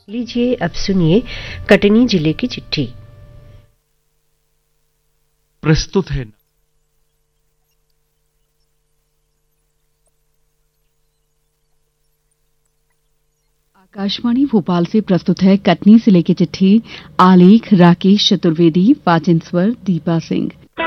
लीजिए अब सुनिए कटनी जिले की चिट्ठी। प्रस्तुत है आकाशवाणी भोपाल से प्रस्तुत है कटनी जिले की चिट्ठी। आलेख राकेश चतुर्वेदी, वाचन स्वर दीपा सिंह।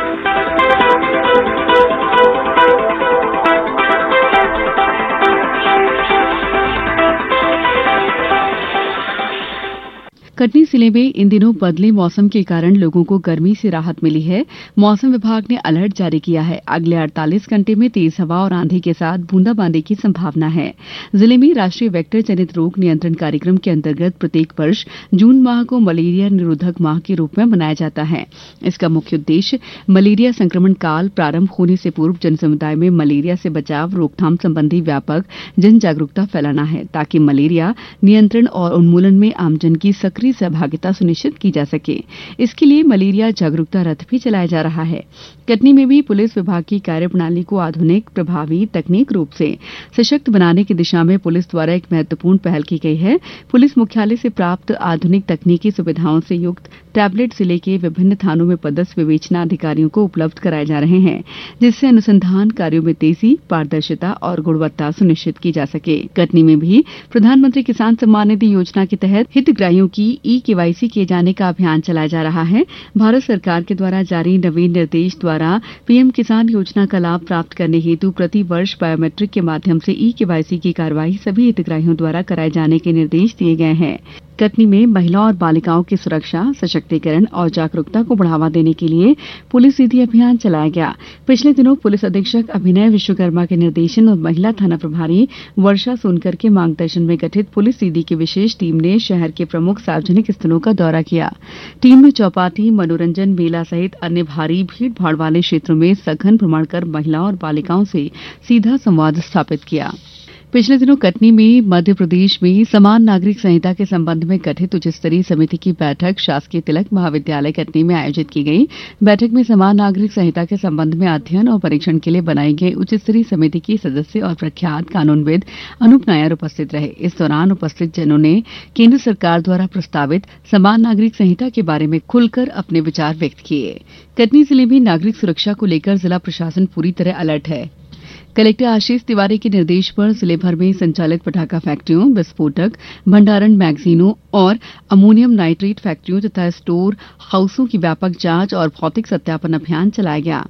कटनी जिले में इन दिनों बदले मौसम के कारण लोगों को गर्मी से राहत मिली है। मौसम विभाग ने अलर्ट जारी किया है। अगले 48 घंटे में तेज हवा और आंधी के साथ बूंदाबांदी की संभावना है। जिले में राष्ट्रीय वेक्टर जनित रोग नियंत्रण कार्यक्रम के अंतर्गत प्रत्येक वर्ष जून माह को मलेरिया निरोधक माह के रूप में मनाया जाता है। इसका मुख्य उद्देश्य मलेरिया संक्रमण काल प्रारंभ होने से पूर्व जनसमुदाय में मलेरिया से बचाव रोकथाम संबंधी व्यापक जन जागरूकता फैलाना है, ताकि मलेरिया नियंत्रण और उन्मूलन में आमजन की सक्रिय सहभागिता सुनिश्चित की जा सके। इसके लिए मलेरिया जागरूकता रथ भी चलाया जा रहा है। कटनी में भी पुलिस विभाग की कार्यप्रणाली को आधुनिक, प्रभावी, तकनीक रूप से सशक्त बनाने की दिशा में पुलिस द्वारा एक महत्वपूर्ण पहल की गई है। पुलिस मुख्यालय से प्राप्त आधुनिक तकनीकी सुविधाओं से युक्त टैबलेट जिले के विभिन्न थानों में पदस्थ विवेचना अधिकारियों को उपलब्ध कराए जा रहे हैं, जिससे अनुसंधान कार्यों में तेजी, पारदर्शिता और गुणवत्ता सुनिश्चित की जा सके। कटनी में भी प्रधानमंत्री किसान सम्मान निधि योजना के तहत हितग्राहियों की ई-केवाईसी किए जाने का अभियान चलाया जा रहा है। भारत सरकार के द्वारा जारी नवीन निर्देश द्वारा पीएम किसान योजना का लाभ प्राप्त करने हेतु प्रति वर्ष बायोमेट्रिक के माध्यम से ई-केवाईसी की कार्यवाही सभी हितग्राहियों द्वारा कराए जाने के निर्देश दिए गए हैं। कटनी में महिलाओं और बालिकाओं की सुरक्षा, सशक्तिकरण और जागरूकता को बढ़ावा देने के लिए पुलिस दीदी अभियान चलाया गया। पिछले दिनों पुलिस अधीक्षक अभिनय विश्वकर्मा के निर्देशन और महिला थाना प्रभारी वर्षा सोनकर के मार्गदर्शन में गठित पुलिस दीदी की विशेष टीम ने शहर के प्रमुख सार्वजनिक स्थलों का दौरा किया। टीम ने चौपाटी, मनोरंजन मेला सहित अन्य भारी भीड़ भाड़ वाले क्षेत्रों में सघन भ्रमण कर महिलाओं और बालिकाओं से सीधा संवाद स्थापित किया। पिछले दिनों कटनी में मध्य प्रदेश में समान नागरिक संहिता के संबंध में गठित उच्च स्तरीय समिति की बैठक शासकीय तिलक महाविद्यालय कटनी में आयोजित की गई। बैठक में समान नागरिक संहिता के संबंध में अध्ययन और परीक्षण के लिए बनाई गई उच्च स्तरीय समिति के सदस्य और प्रख्यात कानूनविद अनूप नायर उपस्थित रहे। इस दौरान उपस्थित जनों ने केंद्र सरकार द्वारा प्रस्तावित समान नागरिक संहिता के बारे में खुलकर अपने विचार व्यक्त किए। कटनी जिले में नागरिक सुरक्षा को लेकर जिला प्रशासन पूरी तरह अलर्ट है। कलेक्टर आशीष तिवारी के निर्देश पर जिले भर में संचालित पटाखा फैक्ट्रियों, विस्फोटक भंडारण मैगजीनों और अमोनियम नाइट्रेट फैक्ट्रियों तथा स्टोर हाउसों की व्यापक जांच और भौतिक सत्यापन अभियान चलाया गया।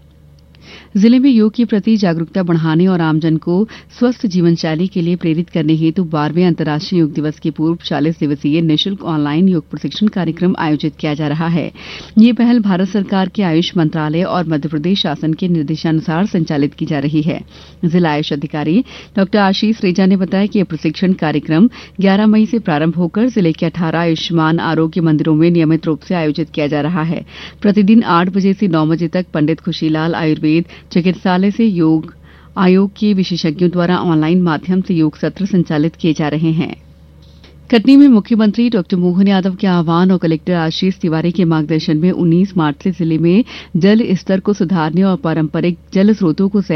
जिले में योग के प्रति जागरूकता बढ़ाने और आमजन को स्वस्थ जीवन शैली के लिए प्रेरित करने हेतु 12वें अंतर्राष्ट्रीय योग दिवस के पूर्व 40 दिवसीय निःशुल्क ऑनलाइन योग प्रशिक्षण कार्यक्रम आयोजित किया जा रहा है। ये पहल भारत सरकार के आयुष मंत्रालय और मध्य प्रदेश शासन के निर्देशानुसार संचालित की जा रही है। जिला आयुष अधिकारी डॉ आशीष रेजा ने बताया कि यह प्रशिक्षण कार्यक्रम 11 मई से प्रारंभ होकर जिले के 18 आयुष्मान आरोग्य मंदिरों में नियमित रूप से आयोजित किया जा रहा है। प्रतिदिन 8 बजे से 9 बजे तक पंडित खुशीलाल आयुर्वेद चिकित्सालय से योग आयोग के विशेषज्ञों द्वारा ऑनलाइन माध्यम से योग सत्र संचालित किए जा रहे हैं। कटनी में मुख्यमंत्री डॉ मोहन यादव के आह्वान और कलेक्टर आशीष तिवारी के मार्गदर्शन में 19 मार्च से जिले में जल स्तर को सुधारने और पारंपरिक जल स्रोतों को